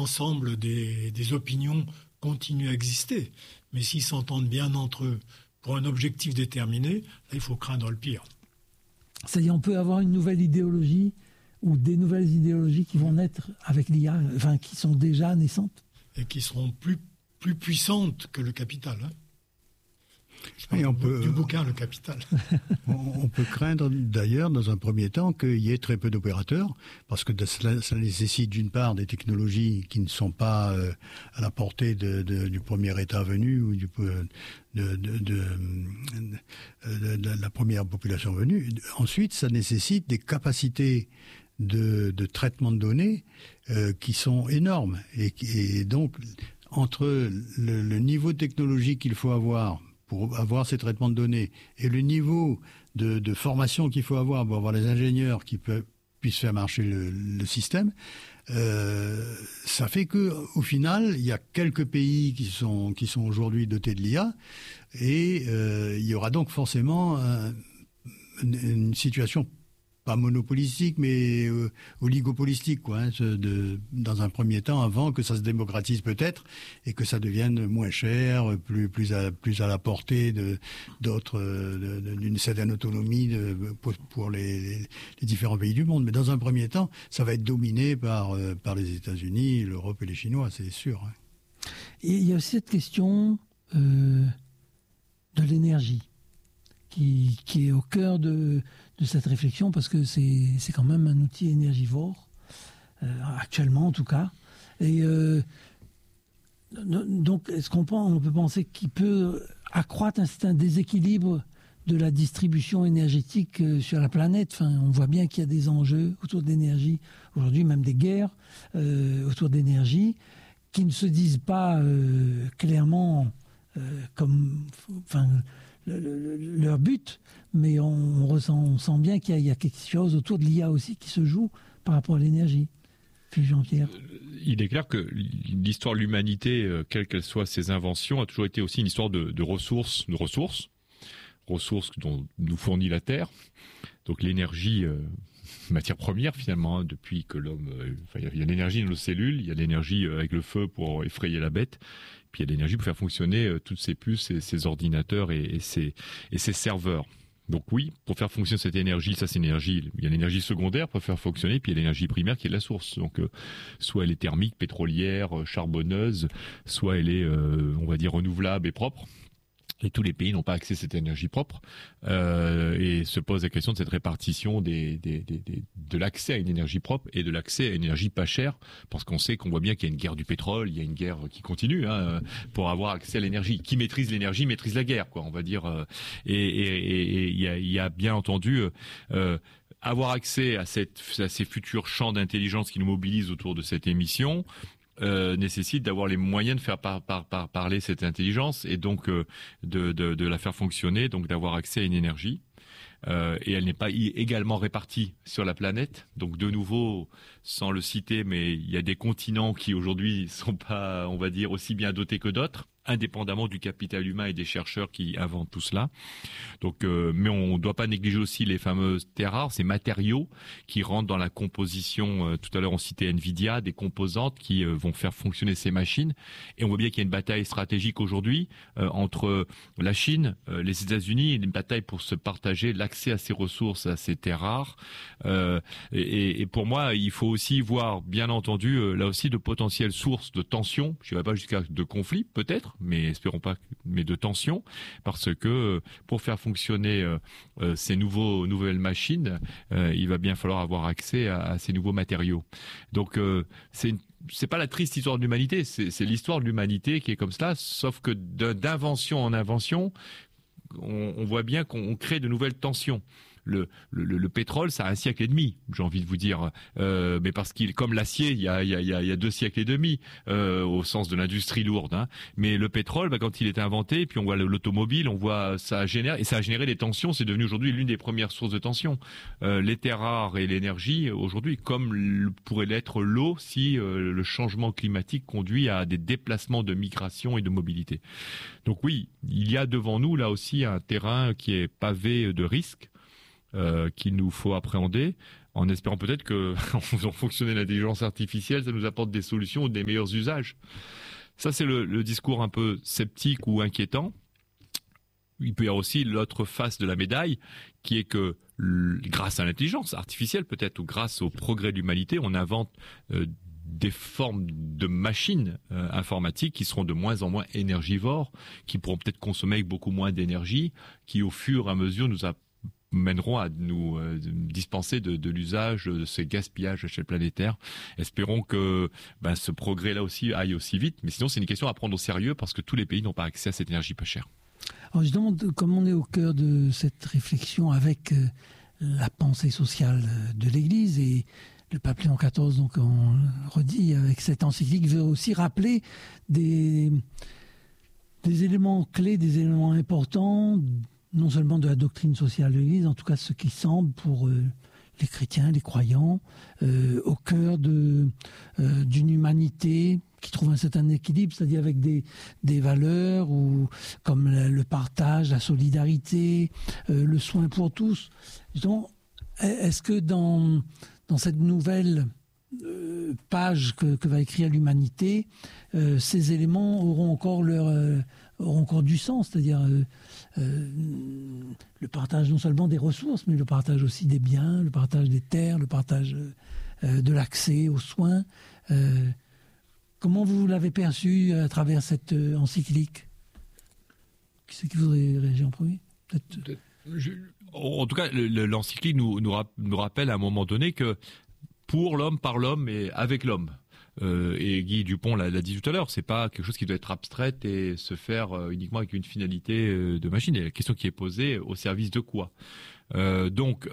l'ensemble des opinions continuent à exister. Mais s'ils s'entendent bien entre eux pour un objectif déterminé, là, il faut craindre le pire. C'est-à-dire on peut avoir une nouvelle idéologie ou des nouvelles idéologies qui vont naître avec l'IA, enfin qui sont déjà naissantes. Et qui seront plus puissantes que le capital. Hein. Et Du bouquin, le capital. On peut craindre d'ailleurs, dans un premier temps, qu'il y ait très peu d'opérateurs, parce que ça nécessite d'une part des technologies qui ne sont pas à la portée du premier État venu ou de la première population venue. Ensuite, ça nécessite des capacités de traitement de données qui sont énormes. Et donc, entre le niveau de technologie qu'il faut avoir pour avoir ces traitements de données et le niveau de formation qu'il faut avoir pour avoir les ingénieurs qui puissent faire marcher le système, ça fait que au final, il y a quelques pays qui sont aujourd'hui dotés de l'IA et il y aura donc forcément une situation pas monopolistique, mais oligopolistique, quoi, hein, dans un premier temps, avant que ça se démocratise peut-être et que ça devienne moins cher, plus à la portée d'une certaine autonomie pour les différents pays du monde. Mais dans un premier temps, ça va être dominé par les États-Unis, l'Europe et les Chinois, c'est sûr. Hein. Et il y a aussi cette question de l'énergie qui est au cœur de cette réflexion, parce que c'est quand même un outil énergivore, actuellement en tout cas. Et donc, est-ce on peut penser qu'il peut accroître un certain déséquilibre de la distribution énergétique sur la planète? Enfin, on voit bien qu'il y a des enjeux autour de l'énergie, aujourd'hui même des guerres autour d'énergie, qui ne se disent pas clairement comme... Enfin, leur but, mais on sent bien qu'il y a quelque chose autour de l'IA aussi qui se joue par rapport à l'énergie. Philippe Jean-Pierre. Il est clair que l'histoire de l'humanité, quelles qu'elles soient ses inventions, a toujours été aussi une histoire de ressources dont nous fournit la Terre. Donc l'énergie, matière première finalement, hein, depuis que l'homme... il y a l'énergie dans nos cellules, il y a l'énergie avec le feu pour effrayer la bête, puis il y a l'énergie pour faire fonctionner toutes ces puces, et ces ordinateurs et ces serveurs. Donc oui, pour faire fonctionner cette énergie, ça c'est l'énergie, il y a l'énergie secondaire pour faire fonctionner, puis il y a l'énergie primaire qui est la source. Donc soit elle est thermique, pétrolière, charbonneuse, soit elle est, on va dire, renouvelable et propre. Et tous les pays n'ont pas accès à cette énergie propre, et se pose la question de cette répartition de l'accès à une énergie propre et de l'accès à une énergie pas chère, parce qu'on sait qu'on voit bien qu'il y a une guerre du pétrole, il y a une guerre qui continue, hein, pour avoir accès à l'énergie. Qui maîtrise l'énergie maîtrise la guerre, quoi, on va dire. Et il y a bien entendu avoir accès à ces futurs champs d'intelligence qui nous mobilisent autour de cette émission. Nécessite d'avoir les moyens de faire parler cette intelligence, et donc de la faire fonctionner, donc d'avoir accès à une énergie. Et elle n'est pas également répartie sur la planète. Donc de nouveau, sans le citer, mais il y a des continents qui aujourd'hui sont pas, on va dire, aussi bien dotés que d'autres, indépendamment du capital humain et des chercheurs qui inventent tout cela. Donc, mais on ne doit pas négliger aussi les fameuses terres rares, ces matériaux qui rentrent dans la composition. Tout à l'heure, on citait Nvidia, des composantes qui vont faire fonctionner ces machines. Et on voit bien qu'il y a une bataille stratégique aujourd'hui entre la Chine, les États-Unis, une bataille pour se partager l'accès à ces ressources, à ces terres rares. Et pour moi, il faut aussi voir, bien entendu, là aussi, de potentielles sources de tensions. Je ne dirais pas jusqu'à de conflits, peut-être, mais espérons pas, mais de tension, parce que pour faire fonctionner ces nouvelles machines, il va bien falloir avoir accès à ces nouveaux matériaux. Donc c'est pas la triste histoire de l'humanité, c'est l'histoire de l'humanité qui est comme cela, sauf que d'invention en invention, on voit bien qu'on crée de nouvelles tensions. Le pétrole, ça a 1 siècle et demi, j'ai envie de vous dire, mais parce qu'il, comme l'acier, il y a 2 siècles et demi, au sens de l'industrie lourde, hein. Mais le pétrole, quand il est inventé, puis on voit l'automobile, on voit ça a généré des tensions. C'est devenu aujourd'hui l'une des premières sources de tensions. Les terres rares et l'énergie aujourd'hui, comme pourrait l'être l'eau, si le changement climatique conduit à des déplacements de migration et de mobilité. Donc oui, il y a devant nous là aussi un terrain qui est pavé de risques. Qu'il nous faut appréhender en espérant peut-être que, en faisant fonctionner l'intelligence artificielle, ça nous apporte des solutions ou des meilleurs usages. Ça, c'est le discours un peu sceptique ou inquiétant. Il peut y avoir aussi l'autre face de la médaille, qui est que grâce à l'intelligence artificielle peut-être, ou grâce au progrès de l'humanité, on invente des formes de machines informatiques qui seront de moins en moins énergivores, qui pourront peut-être consommer avec beaucoup moins d'énergie, qui au fur et à mesure nous mèneront à nous dispenser de l'usage de ces gaspillages à échelle planétaire. Espérons que ce progrès-là aussi aille aussi vite, mais sinon c'est une question à prendre au sérieux parce que tous les pays n'ont pas accès à cette énergie pas chère. Alors justement, comme on est au cœur de cette réflexion avec la pensée sociale de l'Église, et le pape Léon XIV, donc on le redit avec cette encyclique, veut aussi rappeler des éléments clés, des éléments importants, non seulement de la doctrine sociale de l'Église, en tout cas ce qui semble pour les chrétiens, les croyants, au cœur d'une humanité qui trouve un certain équilibre, c'est-à-dire avec des valeurs comme le partage, la solidarité, le soin pour tous. Donc, est-ce que dans cette nouvelle page que va écrire l'humanité, ces éléments auront encore du sens, c'est-à-dire le partage non seulement des ressources, mais le partage aussi des biens, le partage des terres, le partage de l'accès aux soins. Comment vous l'avez perçu à travers cette encyclique? Qui c'est qui voudrait réagir en premier? En tout cas, l'encyclique nous rappelle à un moment donné que pour l'homme, par l'homme et avec l'homme. Et Guy Dupont l'a dit tout à l'heure, c'est pas quelque chose qui doit être abstraite et se faire uniquement avec une finalité de machine. Il y a la question qui est posée, au service de quoi? Donc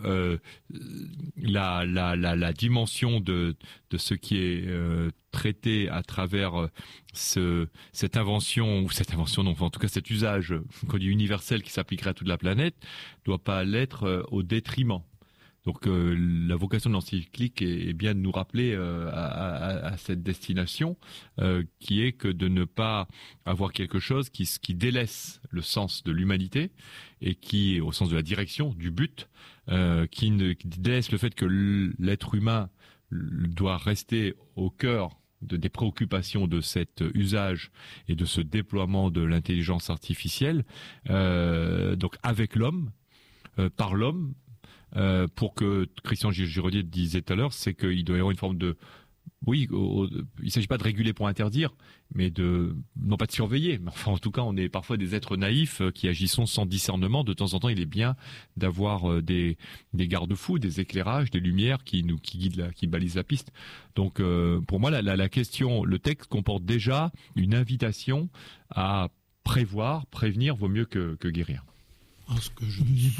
la dimension de ce qui est traité à travers cette invention, non, enfin, en tout cas cet usage qu'on dit universel qui s'appliquerait à toute la planète, doit pas l'être au détriment. Donc la vocation de l'encyclique est bien de nous rappeler à cette destination, qui est que de ne pas avoir quelque chose qui délaisse le sens de l'humanité et qui, au sens de la direction, du but, qui délaisse le fait que l'être humain doit rester au cœur des préoccupations de cet usage et de ce déploiement de l'intelligence artificielle, donc avec l'homme, par l'homme. Pour que Christian Giraudier disait tout à l'heure, c'est qu'il doit y avoir une forme de... Oui, il ne s'agit pas de réguler pour interdire, mais non pas de surveiller. Mais enfin, en tout cas, on est parfois des êtres naïfs qui agissons sans discernement. De temps en temps, il est bien d'avoir des garde-fous, des éclairages, des lumières qui guident, qui balisent la piste. Donc, pour moi, la question, le texte comporte déjà une invitation à prévoir, prévenir, vaut mieux que guérir. Alors, ce que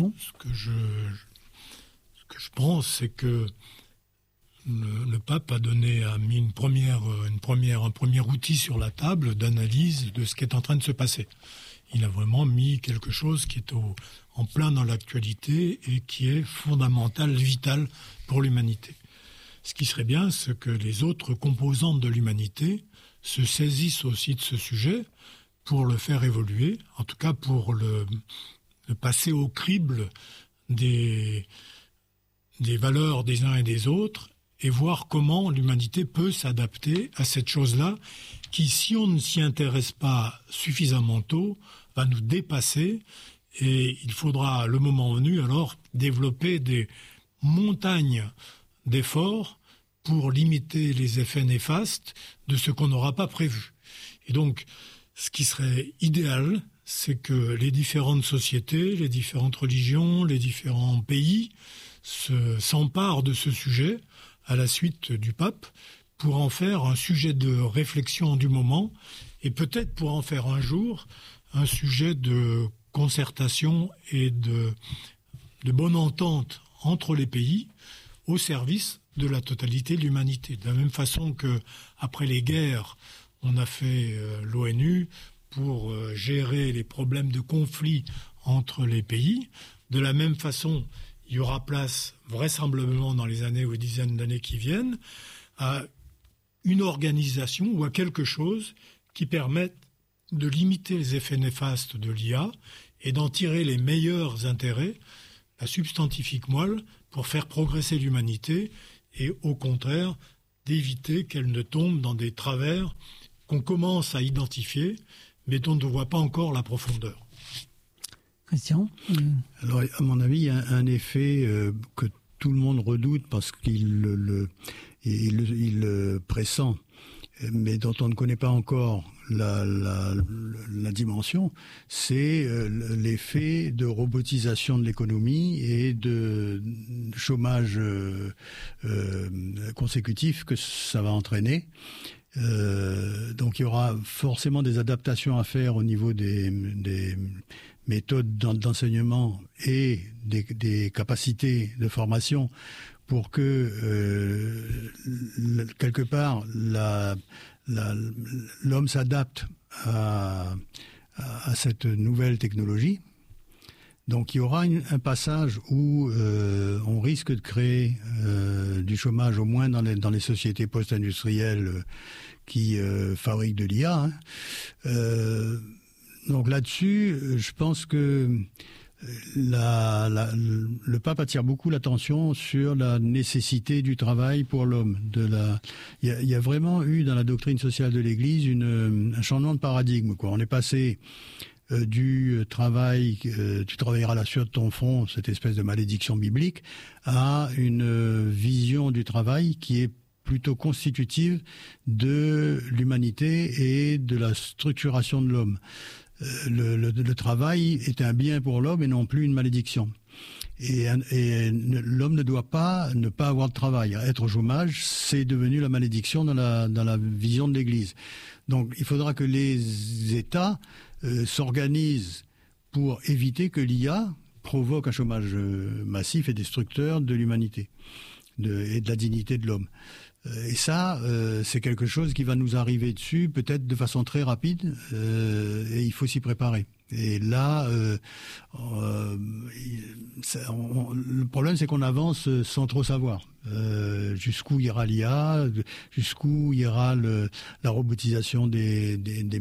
je pense, c'est que le pape a mis un premier outil sur la table d'analyse de ce qui est en train de se passer. Il a vraiment mis quelque chose qui est en plein dans l'actualité et qui est fondamental, vital pour l'humanité. Ce qui serait bien, c'est que les autres composantes de l'humanité se saisissent aussi de ce sujet pour le faire évoluer, en tout cas pour le passer au crible des valeurs des uns et des autres, et voir comment l'humanité peut s'adapter à cette chose-là qui, si on ne s'y intéresse pas suffisamment tôt, va nous dépasser, et il faudra, le moment venu, alors développer des montagnes d'efforts pour limiter les effets néfastes de ce qu'on n'aura pas prévu. Et donc, ce qui serait idéal, c'est que les différentes sociétés, les différentes religions, les différents pays s'emparent de ce sujet à la suite du pape pour en faire un sujet de réflexion du moment et peut-être pour en faire un jour un sujet de concertation et de bonne entente entre les pays au service de la totalité de l'humanité. De la même façon qu'après les guerres, on a fait l'ONU pour gérer les problèmes de conflit entre les pays, de la même façon, il y aura place, vraisemblablement dans les années ou les dizaines d'années qui viennent, à une organisation ou à quelque chose qui permette de limiter les effets néfastes de l'IA et d'en tirer les meilleurs intérêts, la substantifique moelle, pour faire progresser l'humanité et au contraire d'éviter qu'elle ne tombe dans des travers qu'on commence à identifier mais dont on ne voit pas encore la profondeur. Christian ? Alors, à mon avis, il y a un effet que tout le monde redoute parce qu'il le pressent, mais dont on ne connaît pas encore la dimension, c'est l'effet de robotisation de l'économie et de chômage consécutif que ça va entraîner. Donc il y aura forcément des adaptations à faire au niveau des méthodes d'enseignement et des capacités de formation pour que quelque part l'homme s'adapte à cette nouvelle technologie. Donc il y aura un passage où on risque de créer du chômage, au moins dans les sociétés post-industrielles qui fabriquent de l'IA. Donc là-dessus, je pense que le pape attire beaucoup l'attention sur la nécessité du travail pour l'homme. Il y a vraiment eu dans la doctrine sociale de l'Église un changement de paradigme, quoi. On est passé du travail, tu travailleras à la sueur de ton front, cette espèce de malédiction biblique, à une vision du travail qui est plutôt constitutive de l'humanité et de la structuration de l'homme. Le travail est un bien pour l'homme et non plus une malédiction. Et l'homme ne doit pas ne pas avoir de travail. Être au chômage, c'est devenu la malédiction dans la vision de l'Église. Donc il faudra que les États s'organisent pour éviter que l'IA provoque un chômage massif et destructeur de l'humanité et de la dignité de l'homme. Et ça, c'est quelque chose qui va nous arriver dessus, peut-être de façon très rapide, et il faut s'y préparer. Et là, le problème, c'est qu'on avance sans trop savoir. Jusqu'où ira l'IA, jusqu'où ira la robotisation des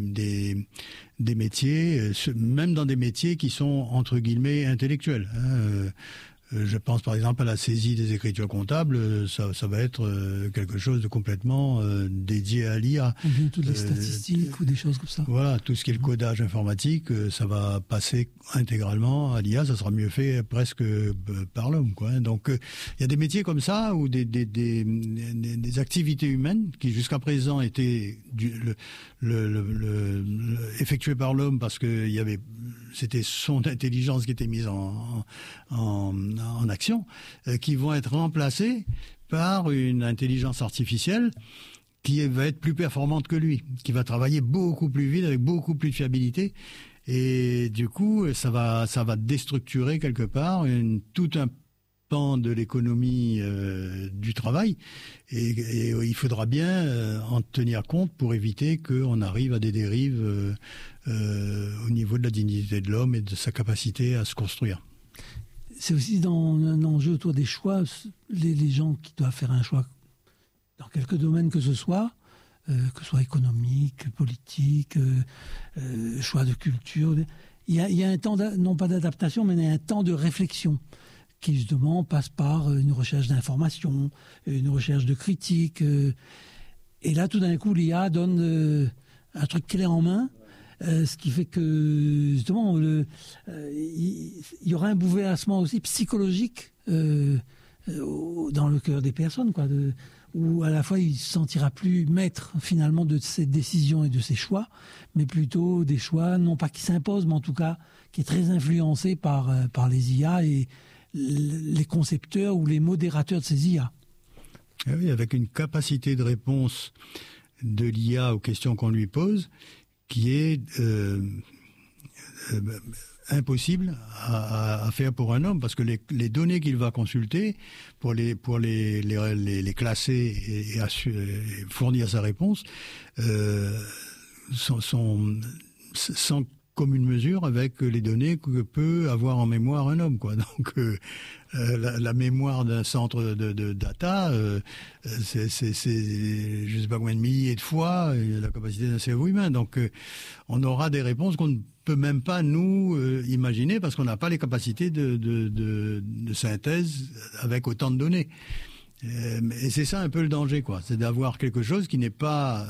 métiers, même dans des métiers qui sont, entre guillemets, intellectuels. Je pense par exemple à la saisie des écritures comptables, ça va être quelque chose de complètement dédié à l'IA. Toutes les statistiques ou des choses comme ça. Voilà, tout ce qui est le codage informatique, ça va passer intégralement à l'IA, ça sera mieux fait presque par l'homme, quoi. Donc il y a des métiers comme ça, ou des activités humaines qui jusqu'à présent étaient effectuées par l'homme parce que c'était son intelligence qui était mise en action, qui vont être remplacés par une intelligence artificielle qui va être plus performante que lui, qui va travailler beaucoup plus vite, avec beaucoup plus de fiabilité. Et du coup, ça va déstructurer quelque part tout un pan de l'économie du travail. Et il faudra bien en tenir compte pour éviter qu'on arrive à des dérives au niveau de la dignité de l'homme et de sa capacité à se construire. C'est aussi dans un enjeu autour des choix, les gens qui doivent faire un choix dans quelques domaines que ce soit économique, politique, choix de culture. Il y a un temps, non pas d'adaptation, mais il y a un temps de réflexion qui justement passe par une recherche d'information, une recherche de critique. Et là, tout d'un coup, l'IA donne un truc clé en main. Ce qui fait que, justement, il y aura un bouleversement aussi psychologique dans le cœur des personnes, quoi, où à la fois il ne se sentira plus maître, finalement, de ses décisions et de ses choix, mais plutôt des choix, non pas qui s'imposent, mais en tout cas, qui est très influencé par les IA et les concepteurs ou les modérateurs de ces IA. Oui, avec une capacité de réponse de l'IA aux questions qu'on lui pose, qui est impossible à faire pour un homme, parce que les données qu'il va consulter pour les classer et fournir sa réponse sont sans commune mesure avec les données que peut avoir en mémoire un homme, quoi. Donc la mémoire d'un centre de data, c'est je sais pas combien de milliers de fois la capacité d'un cerveau humain. Donc on aura des réponses qu'on ne peut même pas nous imaginer parce qu'on n'a pas les capacités de synthèse avec autant de données. Et c'est ça un peu le danger, quoi. C'est d'avoir quelque chose qui n'est pas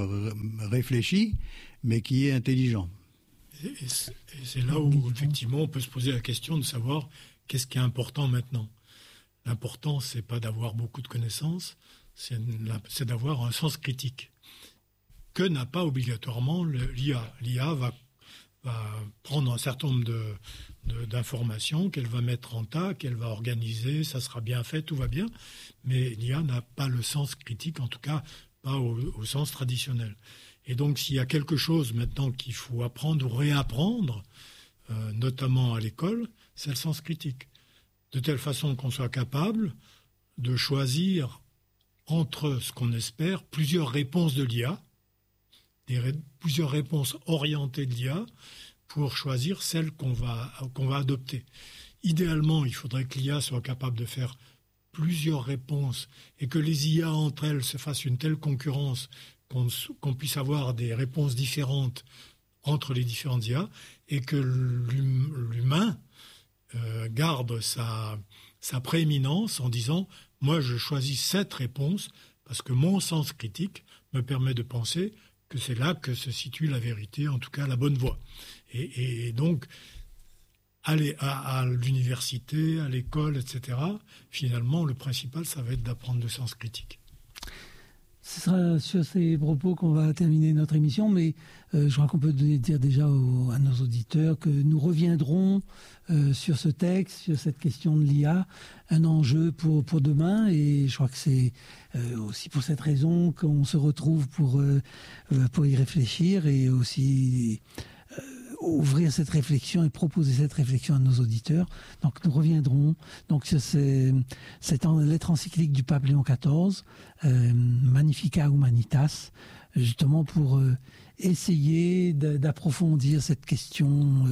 réfléchi, mais qui est intelligent. Et c'est là où, effectivement, on peut se poser la question de savoir qu'est-ce qui est important maintenant. L'important, c'est pas d'avoir beaucoup de connaissances, c'est d'avoir un sens critique que n'a pas obligatoirement l'IA. L'IA va prendre un certain nombre d'informations qu'elle va mettre en tas, qu'elle va organiser, ça sera bien fait, tout va bien, mais l'IA n'a pas le sens critique, en tout cas pas au sens traditionnel. Et donc, s'il y a quelque chose maintenant qu'il faut apprendre ou réapprendre, notamment à l'école, c'est le sens critique. De telle façon qu'on soit capable de choisir entre ce qu'on espère, plusieurs réponses de l'IA, plusieurs réponses orientées de l'IA, pour choisir celle qu'on va adopter. Idéalement, il faudrait que l'IA soit capable de faire plusieurs réponses et que les IA entre elles se fassent une telle concurrence qu'on puisse avoir des réponses différentes entre les différentes IA et que l'humain garde sa prééminence en disant « moi je choisis cette réponse parce que mon sens critique me permet de penser que c'est là que se situe la vérité, en tout cas la bonne voie ». Et donc, aller à l'université, à l'école, etc., finalement, le principal, ça va être d'apprendre le sens critique. Ce sera sur ces propos qu'on va terminer notre émission, mais je crois qu'on peut dire déjà à nos auditeurs que nous reviendrons sur ce texte, sur cette question de l'IA, un enjeu pour demain, et je crois que c'est aussi pour cette raison qu'on se retrouve pour y réfléchir et aussi ouvrir cette réflexion et proposer cette réflexion à nos auditeurs. Donc nous reviendrons donc sur cette lettre encyclique du pape Léon XIV, Magnificat Humanitas, justement pour essayer d'approfondir cette question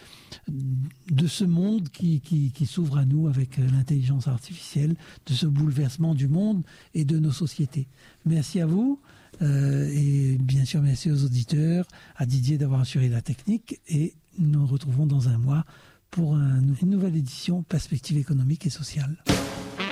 de ce monde qui s'ouvre à nous avec l'intelligence artificielle, de ce bouleversement du monde et de nos sociétés. Merci à vous. Et bien sûr, merci aux auditeurs, à Didier d'avoir assuré la technique, et nous nous retrouvons dans un mois pour une nouvelle édition Perspective économique et sociale.